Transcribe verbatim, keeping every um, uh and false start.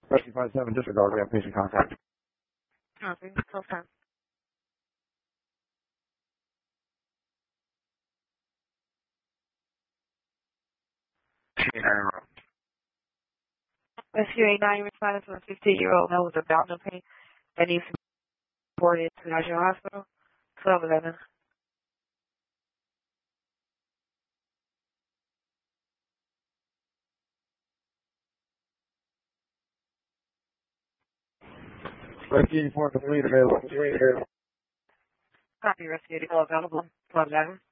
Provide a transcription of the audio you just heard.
Rescue five seven, disregard, we have patient contact. Okay, full time. Rescue eight nine responded to a fifteen-year-old male with abdominal pain that needs to be reported to National Hospital. twelve eleven. Rescue eighty-four, complete, available. Copy, Rescue eighty-four available. twelve eleven.